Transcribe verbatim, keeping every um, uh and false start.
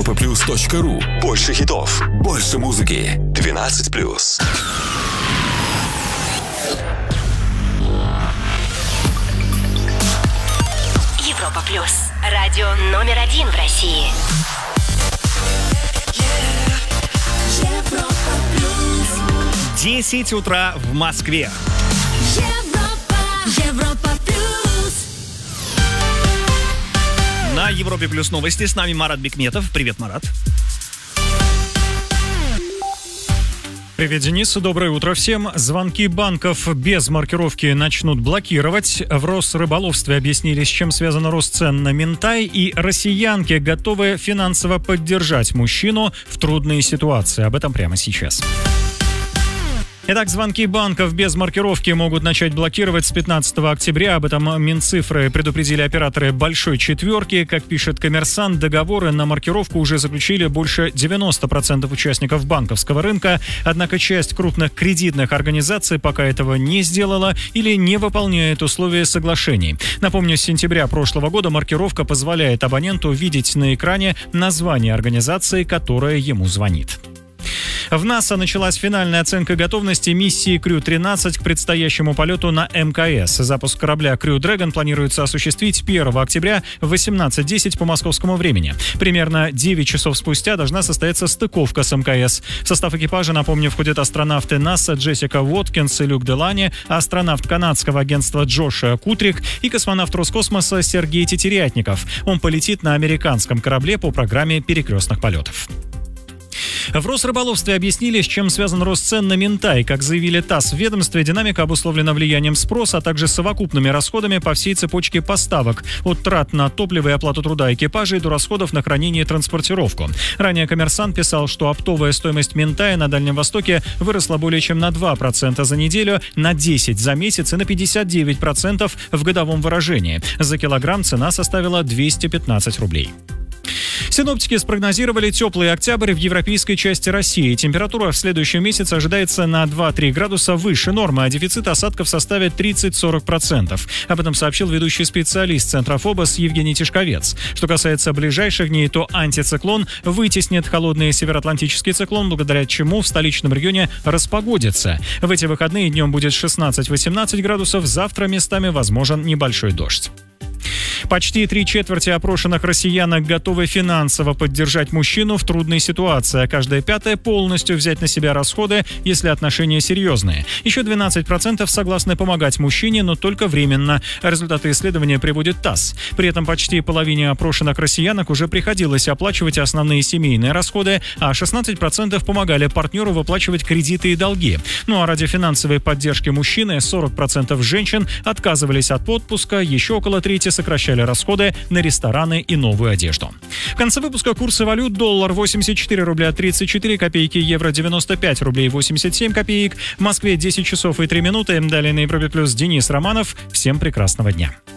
европа плюс точка ру. Больше хитов, больше музыки. двенадцать плюс. Европа плюс. Радио номер один в России. десять утра в Москве. Европа, Европа плюс. На Европе плюс новости. С нами Марат Бекметов. Привет, Марат. Привет, Денис. Доброе утро всем. Звонки банков без маркировки начнут блокировать. В Росрыболовстве объяснили, с чем связан рост цен на минтай, и россиянки готовы финансово поддержать мужчину в трудные ситуации. Об этом прямо сейчас. Итак, звонки банков без маркировки могут начать блокировать с пятнадцатого октября. Об этом Минцифры предупредили операторы «Большой четверки». Как пишет «Коммерсант», договоры на маркировку уже заключили больше девяносто процентов участников банковского рынка. Однако часть крупных кредитных организаций пока этого не сделала или не выполняет условия соглашений. Напомню, с сентября прошлого года маркировка позволяет абоненту видеть на экране название организации, которая ему звонит. В НАСА началась финальная оценка готовности миссии Крю тринадцать к предстоящему полету на эм ка эс. Запуск корабля Crew Dragon планируется осуществить первого октября в восемнадцать десять по московскому времени. Примерно девять часов спустя должна состояться стыковка с эм ка эс. В состав экипажа, напомню, входят астронавты НАСА Джессика Уоткинс и Люк Делани, астронавт канадского агентства Джошуа Кутрик и космонавт Роскосмоса Сергей Тетерятников. Он полетит на американском корабле по программе перекрестных полетов. В Росрыболовстве объяснили, с чем связан рост цен на минтай. Как заявили ТАСС в ведомстве, динамика обусловлена влиянием спроса, а также совокупными расходами по всей цепочке поставок. От трат на топливо и оплату труда экипажей до расходов на хранение и транспортировку. Ранее «Коммерсант» писал, что оптовая стоимость минтая на Дальнем Востоке выросла более чем на два процента за неделю, на десять процентов за месяц и на пятьдесят девять процентов в годовом выражении. За килограмм цена составила двести пятнадцать рублей. Синоптики спрогнозировали теплый октябрь в европейской части России. Температура в следующем месяце ожидается на два-три градуса выше нормы, а дефицит осадков составит тридцать-сорок процентов. Об этом сообщил ведущий специалист Центра ФОБОС Евгений Тишковец. Что касается ближайших дней, то антициклон вытеснит холодный североатлантический циклон, благодаря чему в столичном регионе распогодится. В эти выходные днем будет шестнадцать-восемнадцать градусов, завтра местами возможен небольшой дождь. Почти три четверти опрошенных россиянок готовы финансово поддержать мужчину в трудной ситуации, а каждая пятая полностью взять на себя расходы, если отношения серьезные. Еще двенадцать процентов согласны помогать мужчине, но только временно. Результаты исследования приводит ТАСС. При этом почти половине опрошенных россиянок уже приходилось оплачивать основные семейные расходы, а шестнадцать процентов помогали партнеру выплачивать кредиты и долги. Ну а ради финансовой поддержки мужчины сорок процентов женщин отказывались от отпуска, еще около трети сокращали расходы на рестораны и новую одежду. В конце выпуска курсы валют: доллар восемьдесят четыре рубля тридцать четыре копейки, евро девяносто пять рублей восемьдесят семь копеек. В Москве десять часов и три минуты. Далее на Европе плюс Денис Романов. Всем прекрасного дня.